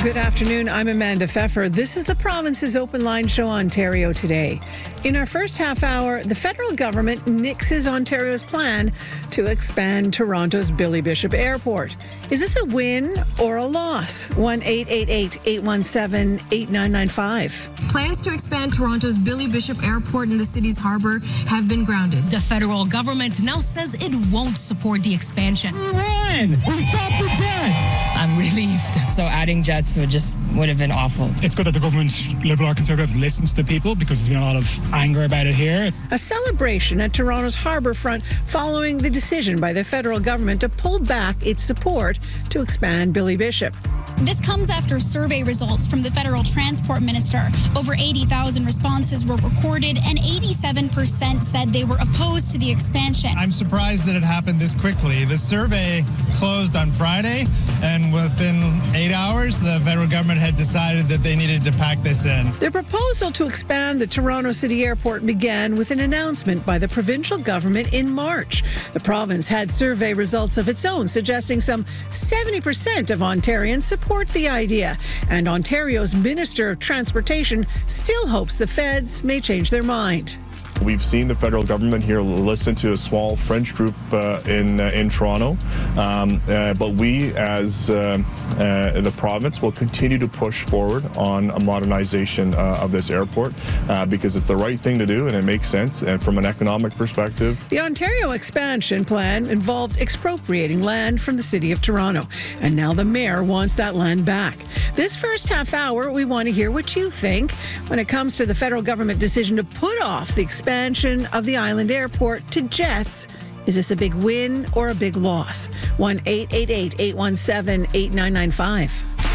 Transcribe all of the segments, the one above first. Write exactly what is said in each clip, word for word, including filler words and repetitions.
Good afternoon. I'm Amanda Pfeffer. This is the Province's Open Line Show, Ontario Today. In our first half hour, the federal government nixes Ontario's plan to expand Toronto's Billy Bishop Airport. Is this a win or a loss? one eight eight eight, eight one seven, eight nine nine five. Plans to expand Toronto's Billy Bishop Airport in the city's harbour have been grounded. The federal government now says it won't support the expansion. Run! We stopped the jets! I'm relieved. So adding jets would just would have been awful. It's good that the government, Liberal or Conservatives, listens to people because there's been a lot of anger about it here. A celebration at Toronto's harbour front following the decision by the federal government to pull back its support to expand Billy Bishop. This comes after survey results from the federal transport minister. Over eighty thousand responses were recorded and eighty-seven percent said they were opposed to the expansion. I'm surprised that it happened this quickly. The survey closed on Friday, and within eight hours, the federal government had decided that they needed to pack this in. The proposal to expand the Toronto City Airport began with an announcement by the provincial government in March. The province had survey results of its own suggesting some seventy percent of Ontarians support the idea, and Ontario's Minister of Transportation still hopes the feds may change their mind. We've seen the federal government here listen to a small French group uh, in uh, in Toronto, um, uh, but we, as uh, uh, the province, will continue to push forward on a modernization uh, of this airport uh, because it's the right thing to do and it makes sense. And from an economic perspective, the Ontario expansion plan involved expropriating land from the City of Toronto, and now the mayor wants that land back. This first half hour, we want to hear what you think when it comes to the federal government decision to put off the expansion of the island airport to jets. Is this a big win or a big loss? one eight eight eight, eight one seven, eight nine nine five.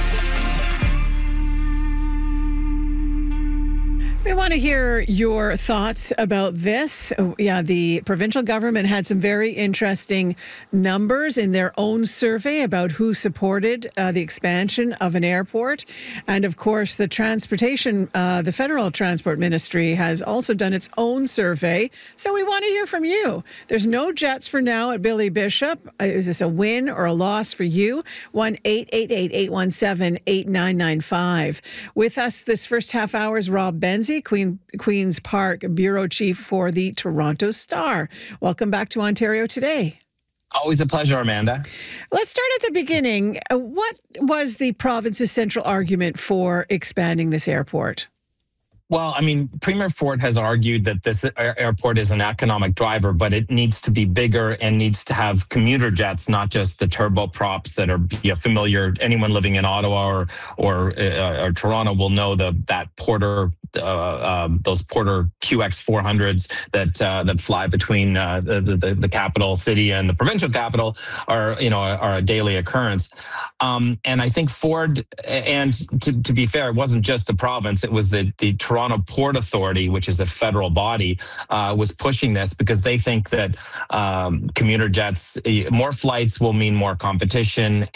We want to hear your thoughts about this. Yeah, the provincial government had some very interesting numbers in their own survey about who supported uh, the expansion of an airport. And of course, the transportation, uh, the federal transport ministry has also done its own survey. So we want to hear from you. There's no jets for now at Billy Bishop. Is this a win or a loss for you? one eight eight eight, eight one seven, eight nine nine five. With us this first half hour is Rob Benzie, Queen, Queen's Park Bureau Chief for the Toronto Star. Welcome back to Ontario Today. Always a pleasure, Amanda. Let's start at the beginning. Uh, What was the province's central argument for expanding this airport? Well, I mean, Premier Ford has argued that this airport is an economic driver, but it needs to be bigger and needs to have commuter jets, not just the turboprops that are you know, familiar. Anyone living in Ottawa or or, uh, or Toronto will know the that Porter, uh, um, those Porter Q X four hundreds that uh, that fly between uh, the, the the capital city and the provincial capital are you know are a daily occurrence. Um, and I think Ford, and to, to be fair, it wasn't just the province; it was the the Toronto Port Authority, which is a federal body, uh, was pushing this because they think that um, commuter jets, more flights will mean more competition